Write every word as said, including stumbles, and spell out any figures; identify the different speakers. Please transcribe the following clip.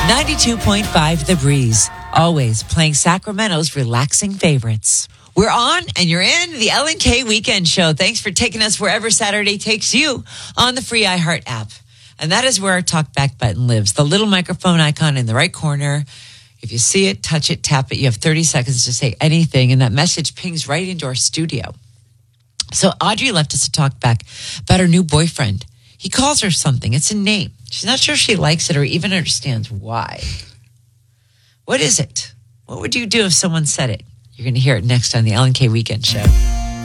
Speaker 1: ninety-two point five The Breeze, always playing Sacramento's relaxing favorites. We're on and you're in the L and K Weekend Show. Thanks for taking us wherever Saturday takes you on the free iHeart app. And that is where our talkback button lives, the little microphone icon in the right corner. If you see it, touch it, tap it. You have thirty seconds to say anything, and that message pings right into our studio. So Audrey left us a talk back about her new boyfriend. He calls her something. It's a name. She's not sure she likes it or even understands why. What is it? What would you do if someone said it? You're going to hear it next on the L and K Weekend Show.